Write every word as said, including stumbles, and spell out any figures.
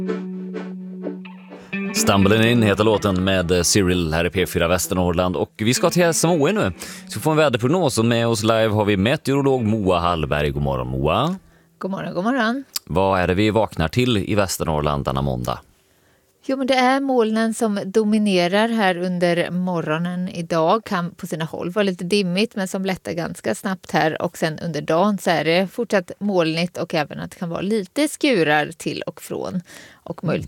Stumbling In heter låten med Cyril här i P fyra Västernorrland, och vi ska till S M H I nu. Så får en väderprognos, och med oss live har vi meteorolog Moa Hallberg. God morgon Moa. God morgon, god morgon. Vad är det vi vaknar till i Västernorrland denna måndag? Jo, men det är molnen som dominerar här under morgonen idag. Kan på sina håll vara lite dimmigt, men som lättar ganska snabbt här. Och sen under dagen så är det fortsatt molnigt, och även att det kan vara lite skurar till och från. Och möjligtvis